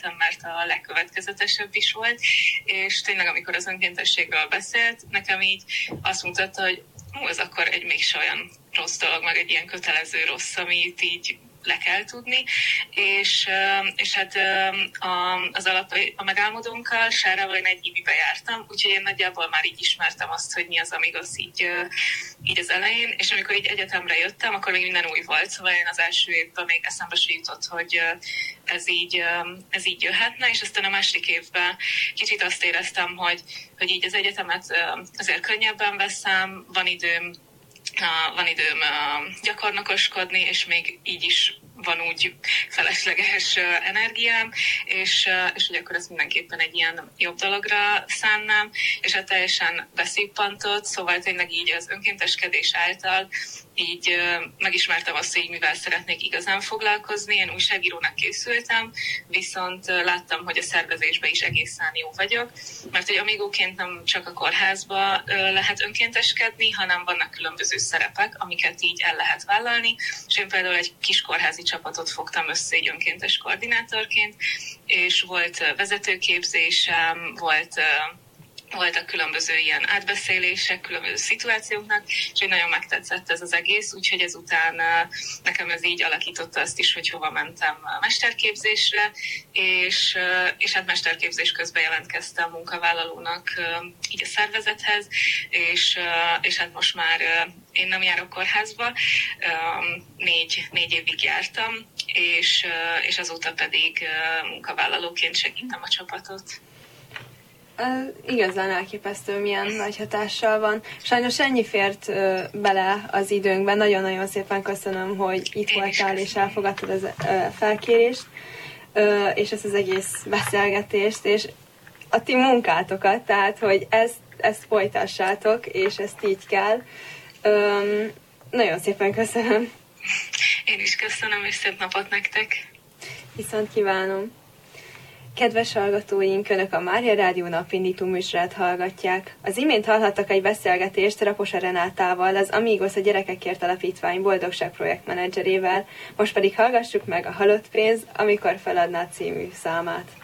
voltam, mert a legkövetkezetesebb is volt, és tényleg amikor az önkéntességről beszélt, nekem így azt mutatta, hogy az akkor egy mégse olyan rossz dolog, meg egy ilyen kötelező rossz, amit így le kell tudni, és hát a megálmodónkkal, Sárával én egy ibibe jártam, úgyhogy én nagyjából már így ismertem azt, hogy mi az Amigos így az elején, és amikor így egyetemre jöttem, akkor még minden új volt, szóval én az első évben még eszembe se jutott, hogy ez így jöhetne, és aztán a második évben kicsit azt éreztem, hogy így az egyetemet azért könnyebben veszem, van időm gyakornokoskodni, és még így is van úgy felesleges energiám, és hogy akkor ezt mindenképpen egy ilyen jobb dologra szánnám, és hát teljesen beszippantott, szóval tényleg így az önkénteskedés által így megismertem azt, hogy mivel szeretnék igazán foglalkozni. Én újságírónak készültem, viszont láttam, hogy a szervezésben is egészen jó vagyok, mert hogy amígóként nem csak a kórházba lehet önkénteskedni, hanem vannak különböző szerepek, amiket így el lehet vállalni, és én például egy kis kórházi csapatot fogtam össze egy önkéntes koordinátorként, és volt vezetőképzésem, voltak különböző ilyen átbeszélések, különböző szituációknak, és én nagyon megtetszett ez az egész, úgyhogy ezután nekem ez így alakította azt is, hogy hova mentem mesterképzésre, és hát mesterképzés közben jelentkeztem munkavállalónak így a szervezethez, és hát most már én nem járok kórházba, 4 évig jártam, és azóta pedig munkavállalóként segítem a csapatot. Igazán elképesztő, milyen nagy hatással van. Sajnos ennyi fért bele az időnkben. Nagyon-nagyon szépen köszönöm, hogy itt voltál és elfogadtad az felkérést, és ezt az egész beszélgetést, és a ti munkátokat, tehát, hogy ezt folytassátok, és ezt így kell. Nagyon szépen köszönöm. Én is köszönöm, és szép napot nektek. Viszont kívánom. Kedves hallgatóink, Önök a Mária Rádió napindító műsorát hallgatják. Az imént hallhattak egy beszélgetést Raposa Renátával, az Amigos a Gyerekekért Alapítvány boldogság projektmenedzserével, most pedig hallgassuk meg a Halott pénz, amikor feladnád című számát.